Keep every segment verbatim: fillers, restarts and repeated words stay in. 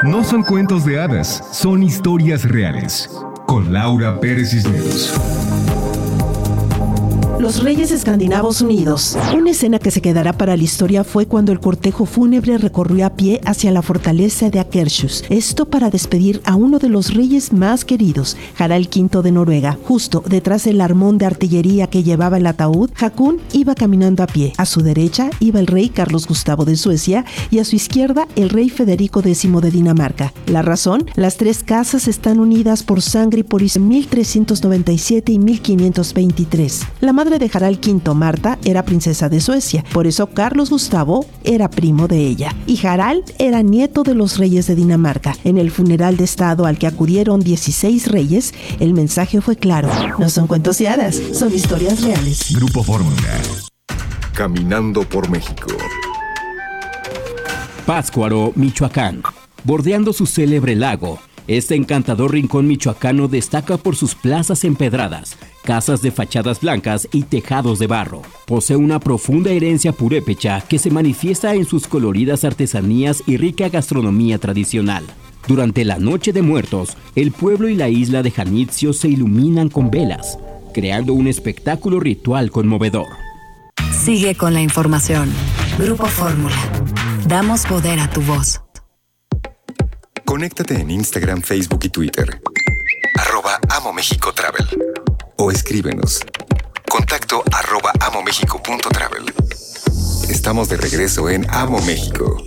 No son cuentos de hadas, son historias reales. Con Laura Pérez Cisneros. Los Reyes Escandinavos Unidos. Una escena que se quedará para la historia fue cuando el cortejo fúnebre recorrió a pie hacia la fortaleza de Akershus. Esto para despedir a uno de los reyes más queridos, Harald quinto de Noruega. Justo detrás del armón de artillería que llevaba el ataúd, Haakon iba caminando a pie. A su derecha iba el rey Carlos Gustavo de Suecia y a su izquierda el rey Federico décimo de Dinamarca. La razón, las tres casas están unidas por sangre y por mil trescientos noventa y siete y mil quinientos veintitrés. La madre de Harald quinto, Marta, era princesa de Suecia, por eso Carlos Gustavo era primo de ella, y Harald era nieto de los reyes de Dinamarca. En el funeral de estado al que acudieron dieciséis reyes, el mensaje fue claro: no son cuentos de hadas, son historias reales. Grupo Fórmula. Caminando por México. Pátzcuaro, Michoacán. Bordeando su célebre lago, este encantador rincón michoacano destaca por sus plazas empedradas, casas de fachadas blancas y tejados de barro. Posee una profunda herencia purépecha que se manifiesta en sus coloridas artesanías y rica gastronomía tradicional. Durante la Noche de Muertos, el pueblo y la isla de Janitzio se iluminan con velas, creando un espectáculo ritual conmovedor. Sigue con la información. Grupo Fórmula. Damos poder a tu voz. Conéctate en Instagram, Facebook y Twitter. Arroba Amo México Travel. O escríbenos. Contacto arroba amomexico.travel. Estamos de regreso en Amo México.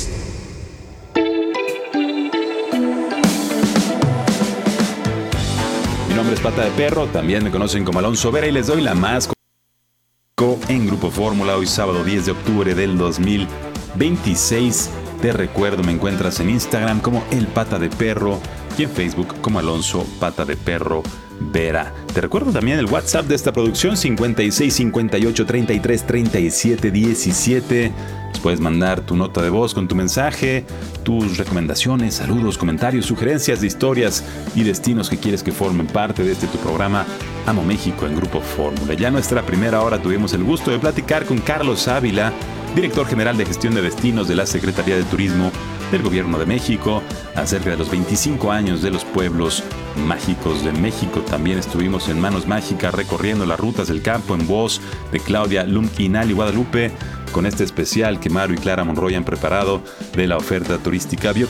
Mi nombre es Pata de Perro, también me conocen como Alonso Vera y les doy la más en Grupo Fórmula hoy sábado diez de octubre del dos mil veintiséis. Te recuerdo, me encuentras en Instagram como El Pata de Perro y en Facebook como Alonso Pata de Perro Vera. Te recuerdo también el WhatsApp de esta producción, cincuenta y seis, cincuenta y ocho, treinta y tres, treinta y siete, diecisiete. Puedes mandar tu nota de voz con tu mensaje, tus recomendaciones, saludos, comentarios, sugerencias de historias y destinos que quieres que formen parte de este tu programa Amo México en Grupo Fórmula. Ya en nuestra primera hora tuvimos el gusto de platicar con Carlos Ávila, director general de gestión de destinos de la Secretaría de Turismo del Gobierno de México, acerca de los veinticinco años de los pueblos mágicos de México. También estuvimos en Manos Mágicas recorriendo las rutas del campo en voz de Claudia Lumquinal y Guadalupe, con este especial que Maru y Clara Monroy han preparado de la oferta turística